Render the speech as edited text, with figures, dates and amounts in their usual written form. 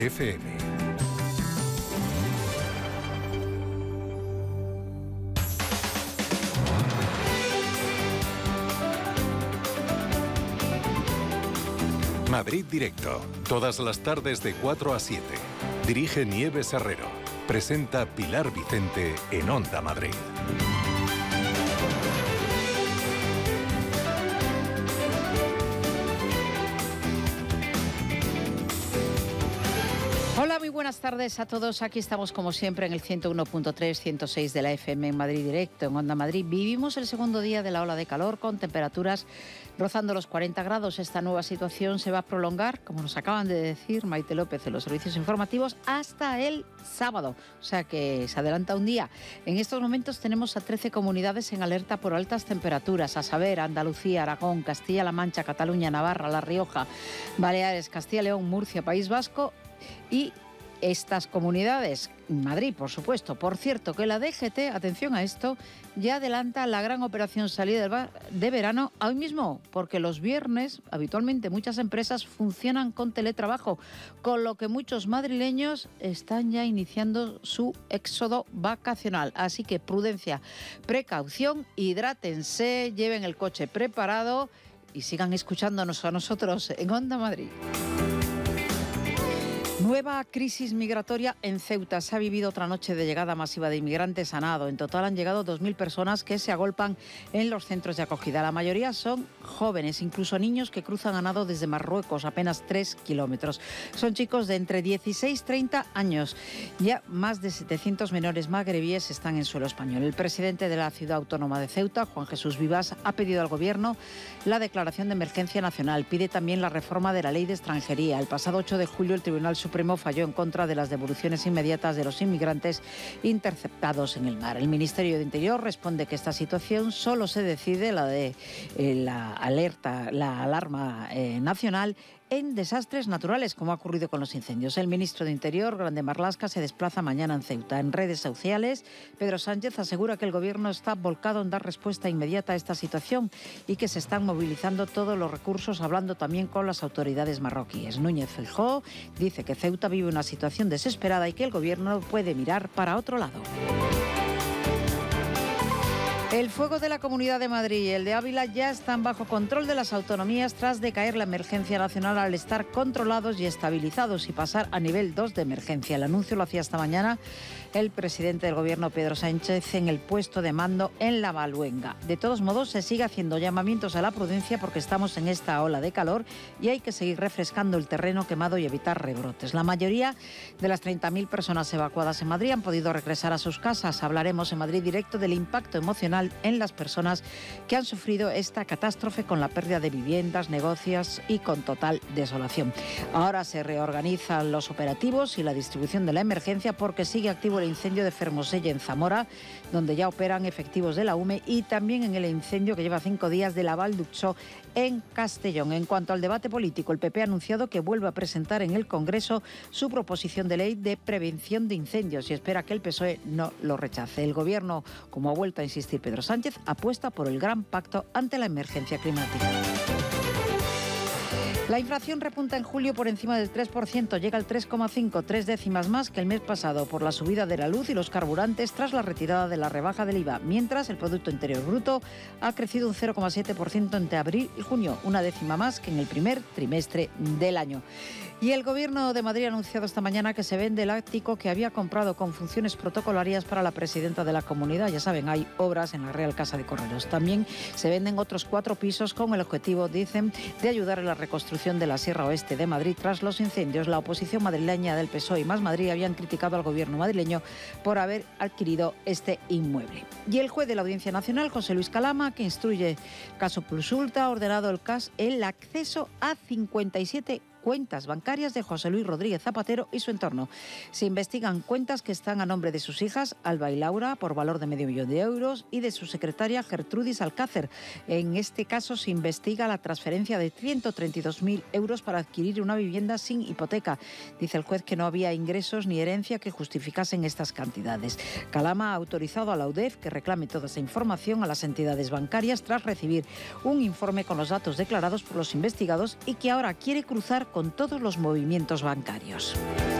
FM. Madrid Directo, todas las tardes de 4 a 7. Dirige Nieves Herrero. Presenta Pilar Vicente en Onda Madrid. Hola, muy buenas tardes a todos. Aquí estamos como siempre en el 101.3, 106 de la FM en Madrid Directo, en Onda Madrid. Vivimos el segundo día de la ola de calor con temperaturas rozando los 40 grados. Esta nueva situación se va a prolongar, como nos acaban de decir Maite López en los servicios informativos, hasta el sábado. O sea que se adelanta un día. En estos momentos tenemos a 13 comunidades en alerta por altas temperaturas, a saber, Andalucía, Aragón, Castilla-La Mancha, Cataluña, Navarra, La Rioja, Baleares, Castilla y León, Murcia, País Vasco y estas comunidades, Madrid, por supuesto. Por cierto, que la DGT, atención a esto, ya adelanta la gran operación salida de verano hoy mismo, porque los viernes, habitualmente, muchas empresas funcionan con teletrabajo, con lo que muchos madrileños están ya iniciando su éxodo vacacional. Así que prudencia, precaución, hidrátense, lleven el coche preparado y sigan escuchándonos a nosotros en Onda Madrid. Nueva crisis migratoria en Ceuta. Se ha vivido otra noche de llegada masiva de inmigrantes a nado. En total han llegado 2.000 personas que se agolpan en los centros de acogida. La mayoría son jóvenes, incluso niños que cruzan a nado desde Marruecos, apenas 3 kilómetros. Son chicos de entre 16 y 30 años. Ya más de 700 menores magrebíes están en suelo español. El presidente de la ciudad autónoma de Ceuta, Juan Jesús Vivas, ha pedido al Gobierno la declaración de emergencia nacional. Pide también la reforma de la ley de extranjería. El pasado 8 de julio el Tribunal Supremo falló en contra de las devoluciones inmediatas de los inmigrantes interceptados en el mar. El Ministerio de Interior responde que esta situación solo se decide, la alarma nacional, en desastres naturales, como ha ocurrido con los incendios. El ministro de Interior, Grande Marlaska, se desplaza mañana en Ceuta. En redes sociales, Pedro Sánchez asegura que el Gobierno está volcado en dar respuesta inmediata a esta situación y que se están movilizando todos los recursos, hablando también con las autoridades marroquíes. Núñez Feijóo dice que Ceuta vive una situación desesperada y que el Gobierno puede mirar para otro lado. El fuego de la Comunidad de Madrid y el de Ávila ya están bajo control de las autonomías tras decaer la emergencia nacional al estar controlados y estabilizados y pasar a nivel 2 de emergencia. El anuncio lo hacía esta mañana el presidente del Gobierno, Pedro Sánchez, en el puesto de mando en La Baluenga. De todos modos, se sigue haciendo llamamientos a la prudencia porque estamos en esta ola de calor y hay que seguir refrescando el terreno quemado y evitar rebrotes. La mayoría de las 30.000 personas evacuadas en Madrid han podido regresar a sus casas. Hablaremos en Madrid Directo del impacto emocional en las personas que han sufrido esta catástrofe con la pérdida de viviendas, negocios y con total desolación. Ahora se reorganizan los operativos y la distribución de la emergencia porque sigue activo el incendio de Fermosella en Zamora, donde ya operan efectivos de la UME, y también en el incendio que lleva 5 días de la Val d'Uixó en Castellón. En cuanto al debate político, el PP ha anunciado que vuelve a presentar en el Congreso su proposición de ley de prevención de incendios y espera que el PSOE no lo rechace. El Gobierno, como ha vuelto a insistir Pedro Sánchez, apuesta por el gran pacto ante la emergencia climática. La inflación repunta en julio por encima del 3%, llega al 3,5, 3 décimas más que el mes pasado por la subida de la luz y los carburantes tras la retirada de la rebaja del IVA, mientras el Producto Interior Bruto ha crecido un 0,7% entre abril y junio, una décima más que en el primer trimestre del año. Y el Gobierno de Madrid ha anunciado esta mañana que se vende el ático que había comprado con funciones protocolarias para la presidenta de la comunidad. Ya saben, hay obras en la Real Casa de Correos. También se venden otros 4 pisos con el objetivo, dicen, de ayudar en la reconstrucción de la Sierra Oeste de Madrid tras los incendios. La oposición madrileña del PSOE y Más Madrid habían criticado al Gobierno madrileño por haber adquirido este inmueble. Y el juez de la Audiencia Nacional, José Luis Calama, que instruye caso Plusulta, ha ordenado el acceso a 57 cuentas bancarias de José Luis Rodríguez Zapatero y su entorno. Se investigan cuentas que están a nombre de sus hijas, Alba y Laura, por valor de €500,000 y de su secretaria Gertrudis Alcácer. En este caso se investiga la transferencia de 132.000 euros para adquirir una vivienda sin hipoteca. Dice el juez que no había ingresos ni herencia que justificasen estas cantidades. Calama ha autorizado a la UDEF que reclame toda esa información a las entidades bancarias tras recibir un informe con los datos declarados por los investigados y que ahora quiere cruzar con todos los movimientos bancarios.